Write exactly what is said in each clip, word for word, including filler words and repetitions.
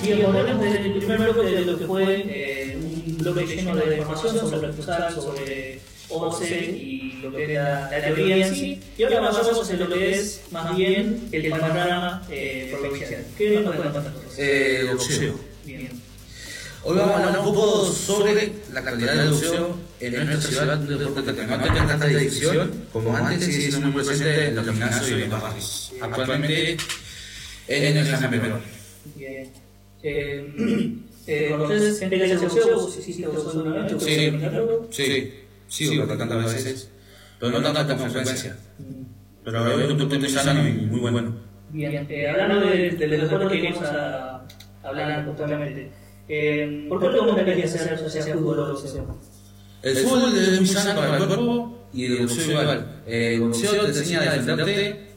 Bien, volvemos del primer bloque de lo que fue eh, un bloque lleno de información sobre el futsal, sobre once y lo que es la, la teoría en sí. Y ahora avanzamos en lo que es más bien el panorama eh, provincial. ¿Qué nos pueden contar? Eh, boxeo. Bien. Hoy vamos a hablar un poco sobre la calidad del boxeo en nuestra ciudad, un deporte que no tiene tanta difusión como antes y sigue siendo muy presente en los gimnasios y en los barrios. Actualmente en el Jaime Perón. Bien. Eh, eh, ¿Conoces gente que hace boxeo? ¿Vos hiciste boxeo una vez? Sí, sí, sí, sigo tantas veces, pero no tanta con frecuencia. Pero es un deporte muy sano y muy bueno. Bien, eh, hablando de, de, de los deportes que vamos a hablar justamente, eh, ¿por qué te gustaría hacer hacia fútbol o boxeo? El fútbol es muy sano para el cuerpo y el boxeo igual. El boxeo te enseña a defenderte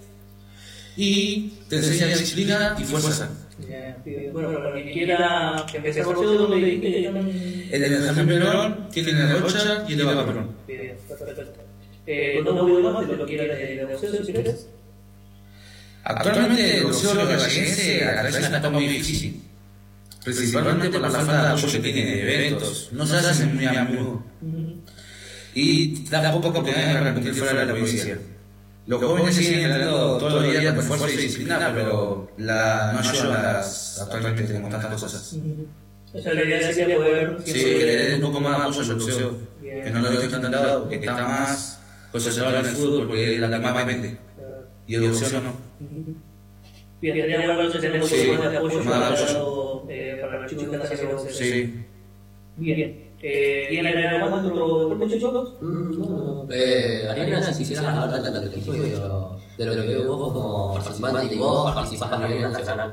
y te enseña disciplina y fuerza. Bien, bueno, para quien quiera empezar boxeo, ¿dónde dijiste que están? En el Jaime Perón tienen la Rocha y el Eva Perón. Bien, perfecto. Eh, ¿Dónde voy más de lo que quieras de boxeo, si quieres? Actualmente el boxeo de Vallense a la cabeza está muy difícil, principalmente por la falta de apoyo que tiene de eventos, no se hacen muy a menudo y da poca oportunidad de repetir fuera de la provincia. Los jóvenes siguen entrenando todos los días con fuerza y disciplina, pero la, no ayudan a las actualmente tenemos tantas cosas. O sea, la idea sería poder... Sí, que le den un poco más de apoyo al boxeo, que no lo dejen tan dado, que está más concentrado en el fútbol porque es la que más vende, y el boxeo no. Bien, sería bueno entonces tener un Sí, poco más de apoyo más para, apoyo. eh, para los chicos que están haciendo boxeo. Sí. Bien. Eh, ¿Tienen algo más de otro deporte, chicos? No, eh, Ariana, si quisieras hablar del atletismo y de lo, de lo que veo vos como participante y vos participás a nivel nacional.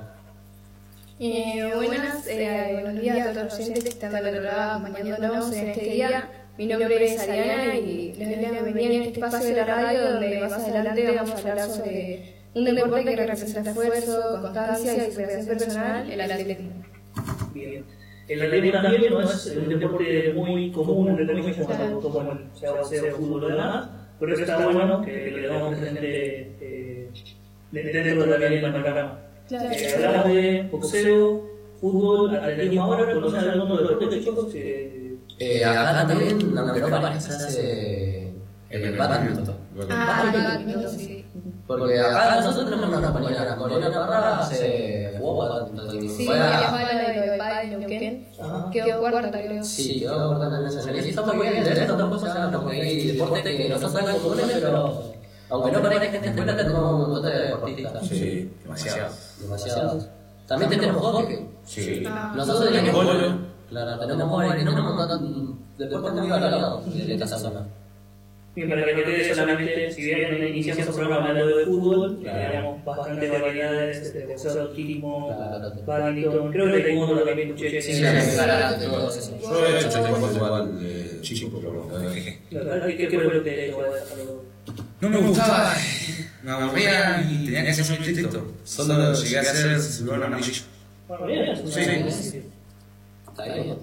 Eh, buenas, eh, buenos días a todos los oyentes que están del otro lado acompañándonos en este día. Mi nombre es Ariana y les doy la bienvenida en este espacio de la radio donde más adelante vamos a hablar sobre un deporte que representa esfuerzo, constancia y superación personal, el atletismo. Bien. El atletismo también no es un deporte muy común, entre comillas, como, como el sea boxeo, fútbol o demás, pero eso está bueno que le damos presente eh, dentro también del panorama. Claro. Eh, hablamos de boxeo, fútbol, atletismo ahora, ¿conocen algún otro deporte, chicos? Eh, Eh, acá también, aunque no parece, se hace el badminton. Ah, el badminton, sí. Porque acá nosotros tenemos una compañera, Morena Navarra, se jugó badminton. Sí, Fue ella a- fue a la de Bebá y Neuquén. Quedó cuarta, creo. Sí, quedó cortando en el nacional. Y está muy bien, de esto tampoco se habla porque hay deportes que no son tan comunes, pero aunque no parezca que en esta escuela tenemos un montón de deportistas. Sí, demasiado. Demasiados. También tenemos hockey. Sí. Ah. Nosotros tenemos Polo. Claro, tenemos hockey, tenemos un montón de deportes muy variados en esta zona. Bien, para que quede solamente, si bien iniciamos el programa hablando de fútbol, Claro. tenemos bastantes variedades de boxeo, atletismo, Claro. badminton, creo que taekwondo también escuché. Sí, claro, todos esos. Yo he hecho taekwondo igual de chico, pero lo dejé. Claro, ¿qué fue lo que te llevó a dejarlo? No me gustaba, me aburría y tenía que hacer un intento. Solo llegué a hacer cinturón amarillo. Bueno, bien, Sí. sí. Está bien.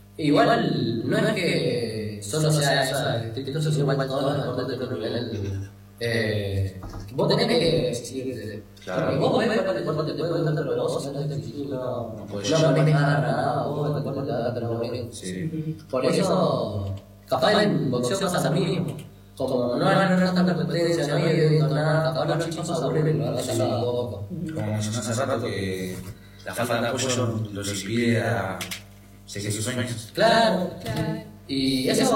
Igual, no es que solo sea eso, esto se igual para todos los deportes de otro nivel. Eh, vos tenés que exigirte. Claro. Porque vos ves cuál deporte te puede gustar, pero vos no te exigís, no No podés. no pones nada, vos el deporte te va a dar lo mismo. Sí. Por eso, capaz en boxeo pasa lo mismo. Como no hay tanta competencia, no hay evento, nada, capaz los chicos se aburren y lo hacen a poco. Como mencionaste hace rato que la falta de apoyo los impide a seguir sus sueños. Claro. Claro. Y eso,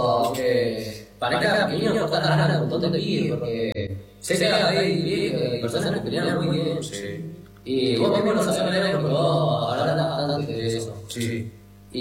aunque parezca pequeño, corta las ganas de un montón de pibes, porque sé que hay pibes, personas que pelean muy bien. Sí. Y vos mismo lo sabés leer porque vos hablas bastante de eso. Sí.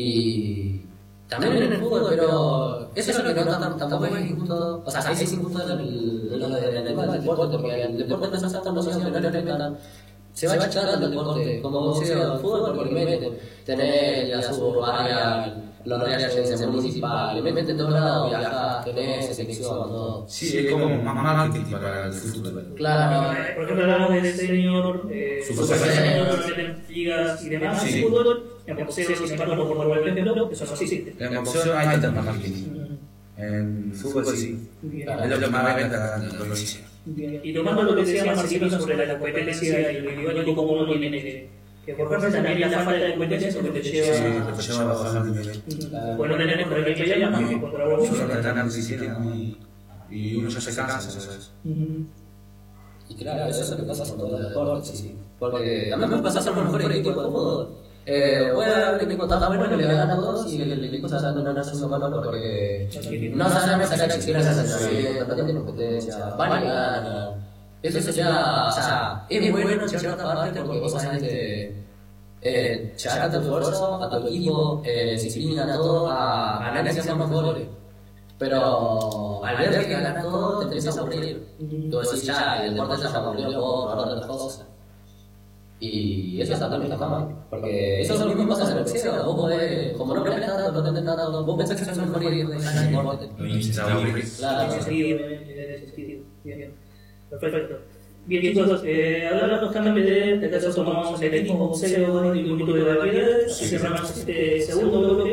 Y también en el fútbol, pero eso es lo que no tam- tampoco es injusto. O sea, es injusto en el- en lo de- en el deporte, porque el deporte no se hace tan posible que no le respetan. Se va echando el deporte, como boxeo, el fútbol, porque meten tener la suburbana, los reales municipal, le meten todos lados, viajar, tenés selección, todo. Sí, es como más marketing para el futuro. Claro. Eh, Por ejemplo, hablamos de senior, eh, Super super senior. senior, ligas y demás, Sí. en fútbol, en boxeo, sin embargo, por por ejemplo, eso no existe. En boxeo no hay tanto marketing. En fútbol sí. Bien. Es lo que más vende la provincia. Bien. Y tomando lo que decía Marcelino sobre la competencia y el individual y cómo uno tiene que Que por ejemplo también la falta de competencia es lo que te Sí, lleva lo que lleva a bajar el nivel. a... Bueno, tenés por el que ya más que contra vos. Yo creo que están resistiendo y, y uno ya se cansa, ¿sabes? Y claro, eso es lo que pasa con todos los deportes, sí. Porque también me pasa a ser un mejor equipo de fútbol. Eh, puede haber un equipo tan bueno que le gana a todos y el equipo se hace dando una nación malo porque no saben sacar existir esa sensación, no tiene competencia, van y ganan. Eso ya, o sea, es muy bueno en cierta parte porque vos sabés que eh, llegar a tu esfuerzo, a tu equipo, eh, se disciplinan a todo, a ganar y ser mejores. Pero al ver que ganan todo, te empiezas a aburrir. Tú decís, ya, el deporte ya se aburrió, puedo hablar de otras cosas. Y eso también está mal, porque eso es lo mismo que pasa en el boxeo. Vos podés, como no peleas tanto, no tenés tanto, vos pensás que sos mejor y ganas el deporte. Claro, Bien, perfecto. Bien, chicos, eh, hablando justamente de, de caso tomamos el equipo boxeo y un poquito de variedades, y cerramos este segundo bloque